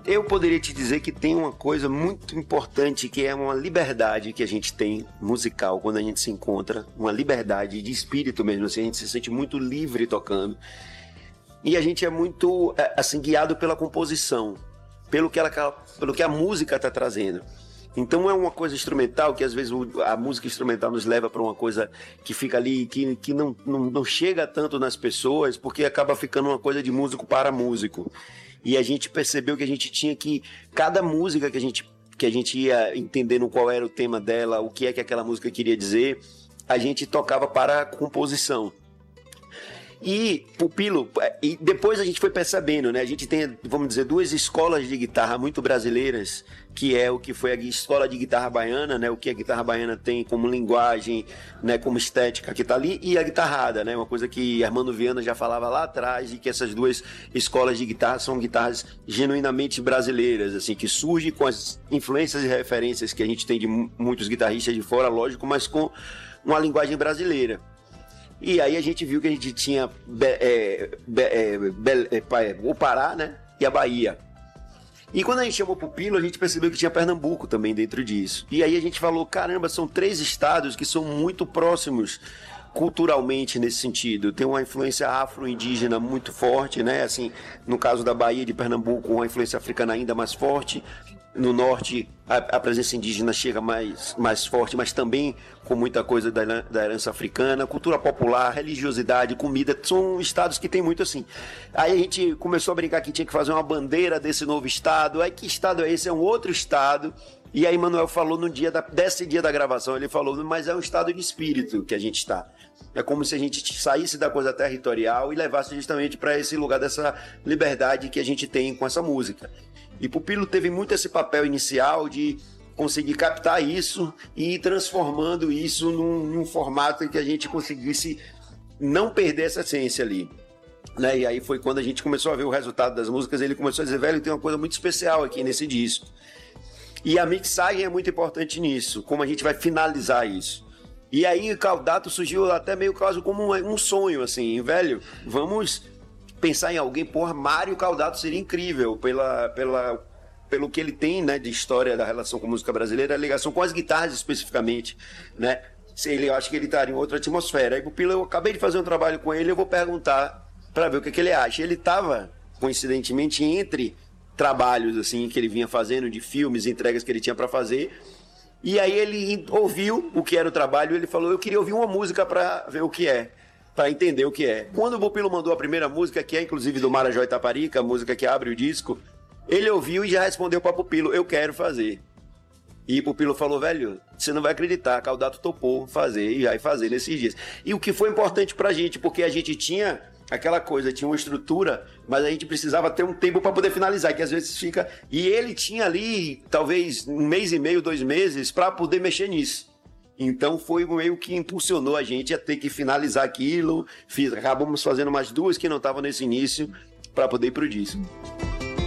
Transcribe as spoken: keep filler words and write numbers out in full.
eu poderia te dizer que tem uma coisa muito importante, que é uma liberdade que a gente tem musical quando a gente se encontra, uma liberdade de espírito mesmo, assim, a gente se sente muito livre tocando. E a gente é muito, assim, guiado pela composição, pelo que, ela, pelo que a música está trazendo. Então é uma coisa instrumental, que às vezes a música instrumental nos leva para uma coisa que fica ali, que, que não, não, não chega tanto nas pessoas, porque acaba ficando uma coisa de músico para músico. E a gente percebeu que a gente tinha que, cada música que a gente, que a gente ia entendendo qual era o tema dela, o que é que aquela música queria dizer, a gente tocava para a composição. E Pupilo, e depois a gente foi percebendo, né? A gente tem, vamos dizer, duas escolas de guitarra muito brasileiras, que é o que foi a escola de guitarra baiana, né? O que a guitarra baiana tem como linguagem, né? Como estética que tá ali, e a guitarrada, né? Uma coisa que Armando Viana já falava lá atrás, e que essas duas escolas de guitarra são guitarras genuinamente brasileiras, assim, que surgem com as influências e referências que a gente tem de muitos guitarristas de fora, lógico, mas com uma linguagem brasileira. E aí a gente viu que a gente tinha é, é, é, o Pará, né? E a Bahia. E quando a gente chamou Pupilo, a gente percebeu que tinha Pernambuco também dentro disso. E aí a gente falou, caramba, são três estados que são muito próximos culturalmente nesse sentido. Tem uma influência afro-indígena muito forte, né? Assim, no caso da Bahia e de Pernambuco, uma influência africana ainda mais forte. No norte, a, a presença indígena chega mais, mais forte, mas também com muita coisa da, da herança africana, cultura popular, religiosidade, comida, são estados que tem muito assim. Aí a gente começou a brincar que tinha que fazer uma bandeira desse novo estado. Aí que estado é esse? É um outro estado. E aí Manuel falou no dia da, desse dia da gravação, ele falou, mas é um estado de espírito que a gente está. É como se a gente saísse da coisa territorial e levasse justamente para esse lugar dessa liberdade que a gente tem com essa música. E Pupilo teve muito esse papel inicial de conseguir captar isso e ir transformando isso num, num formato em que a gente conseguisse não perder essa essência ali. Né? E aí foi quando a gente começou a ver o resultado das músicas, ele começou a dizer, velho, tem uma coisa muito especial aqui nesse disco. E a mixagem é muito importante nisso, como a gente vai finalizar isso. E aí o Caldato surgiu até meio quase como um, um sonho, assim, velho, vamos pensar em alguém, porra, Mário Caldato seria incrível, pela, pela, pelo que ele tem, né, de história da relação com a música brasileira, a ligação com as guitarras especificamente, né, ele, eu acho que ele estaria em outra atmosfera. Aí o Pilo, eu acabei de fazer um trabalho com ele, eu vou perguntar para ver o que, que ele acha. Ele estava, coincidentemente, entre trabalhos, assim, que ele vinha fazendo, de filmes, entregas que ele tinha para fazer, e aí ele ouviu o que era o trabalho, e ele falou, eu queria ouvir uma música para ver o que é, para entender o que é. Quando o Pupilo mandou a primeira música, que é inclusive do Marajó Itaparica, a música que abre o disco, ele ouviu e já respondeu para Pupilo, eu quero fazer. E Pupilo falou, velho, você não vai acreditar, Caldato topou fazer e vai fazer nesses dias. E o que foi importante pra gente, porque a gente tinha aquela coisa, tinha uma estrutura, mas a gente precisava ter um tempo para poder finalizar, que às vezes fica... E ele tinha ali, talvez, um mês e meio, dois meses, para poder mexer nisso. Então foi meio que impulsionou a gente a ter que finalizar aquilo. Fiz, acabamos fazendo mais duas que não estavam nesse início para poder ir pro disco.